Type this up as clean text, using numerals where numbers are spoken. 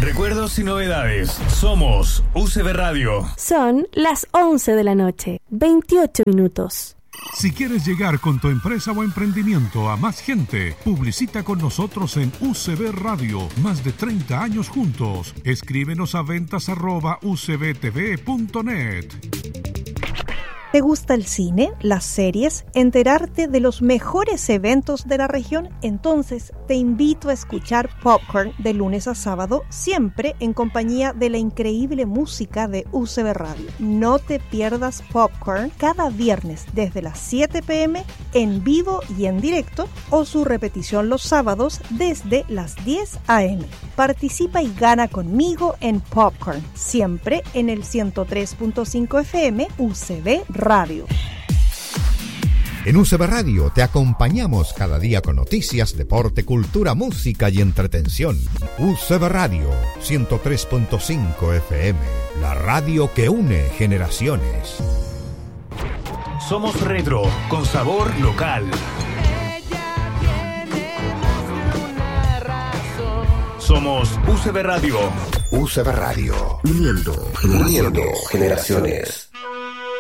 Recuerdos y novedades. Somos UCB Radio. Son las 11 de la noche, 28 minutos. Si quieres llegar con tu empresa o emprendimiento a más gente, publicita con nosotros en UCB Radio. Más de 30 años juntos. Escríbenos a ventas@ucbtv.net. ¿Te gusta el cine, las series, enterarte de los mejores eventos de la región? Entonces te invito a escuchar Popcorn de lunes a sábado, siempre en compañía de la increíble música de UCB Radio. No te pierdas Popcorn cada viernes desde las 7 p.m. en vivo y en directo, o su repetición los sábados desde las 10 a.m. Participa y gana conmigo en Popcorn, siempre en el 103.5 FM UCB Radio. En UCB Radio te acompañamos cada día con noticias, deporte, cultura, música y entretención. UCB Radio 103.5 FM, la radio que une generaciones. Somos retro, con sabor local. Somos UCB Radio. UCB Radio, uniendo generaciones.